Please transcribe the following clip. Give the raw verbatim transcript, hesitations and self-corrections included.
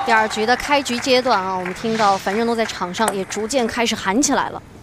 第二局的开局阶段啊，我们听到樊振东在场上也逐渐开始喊起来了。